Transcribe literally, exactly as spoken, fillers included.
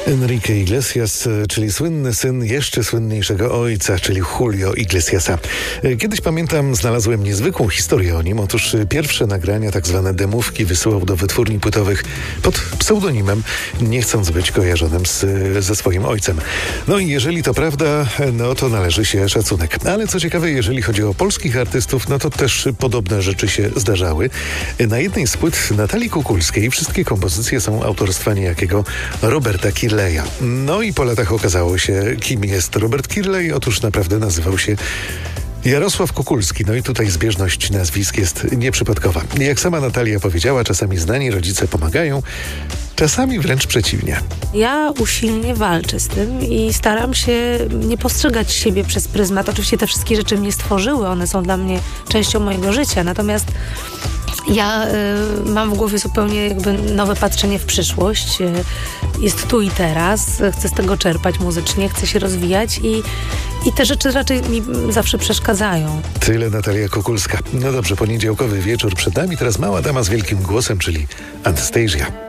Enrique Iglesias, czyli słynny syn jeszcze słynniejszego ojca, czyli Julio Iglesiasa. Kiedyś, pamiętam, znalazłem niezwykłą historię o nim. Otóż pierwsze nagrania, tak zwane demówki, wysyłał do wytwórni płytowych pod pseudonimem, nie chcąc być kojarzonym z, ze swoim ojcem. No i jeżeli to prawda, no to należy się szacunek. Ale co ciekawe, jeżeli chodzi o polskich artystów, no to też podobne rzeczy się zdarzały. Na jednej z płyt Natalii Kukulskiej wszystkie kompozycje są autorstwa niejakiego Roberta Kirleya. No i po latach okazało się, kim jest Robert Kirley. Otóż naprawdę nazywał się Jarosław Kukulski. No i tutaj zbieżność nazwisk jest nieprzypadkowa. Jak sama Natalia powiedziała, czasami znani rodzice pomagają, czasami wręcz przeciwnie. Ja usilnie walczę z tym i staram się nie postrzegać siebie przez pryzmat. Oczywiście te wszystkie rzeczy mnie stworzyły, one są dla mnie częścią mojego życia, natomiast ja y, mam w głowie zupełnie jakby nowe patrzenie w przyszłość. Y, jest tu i teraz. Chcę z tego czerpać muzycznie, chcę się rozwijać i, i te rzeczy raczej mi zawsze przeszkadzają. Tyle Natalia Kukulska. No dobrze, poniedziałkowy wieczór przed nami. Teraz mała dama z wielkim głosem, czyli Anastasia.